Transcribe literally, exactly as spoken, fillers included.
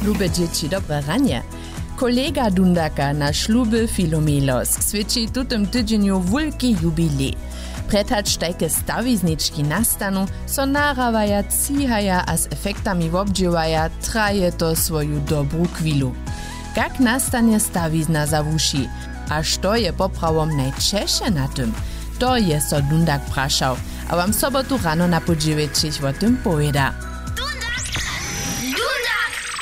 Lube dzieci, dobre ranie. Kolega Dundaka na śluby Filomelos svědčí tutym tydzieniu wulki jubilej. Pretać tajke stawizniczki nastanu, so narawaja, cihaja a z efektami wobdziewaja, traje to swoju dobrú chwilu. Jak nastanie stawizna za wuši? A što je poprawom najčešće na tym? To je so Dundak prašał, a wam sobotu rano na podziewięćich o tym powieda.